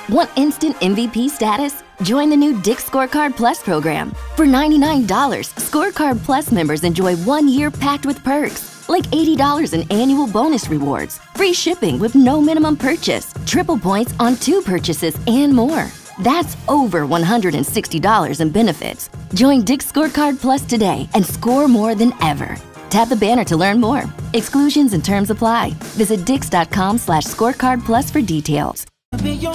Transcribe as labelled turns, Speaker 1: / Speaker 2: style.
Speaker 1: Want instant MVP status? Join the new Dick's Scorecard Plus program. For $99, Scorecard Plus members enjoy 1 year packed with perks, like $80 in annual bonus rewards, free shipping with no minimum purchase, triple points on 2 purchases, and more. That's over $160 in benefits. Join Dick's Scorecard Plus today and score more than ever. Tap the banner to learn more. Exclusions and terms apply. Visit dix.com/scorecard plus for details.
Speaker 2: Be your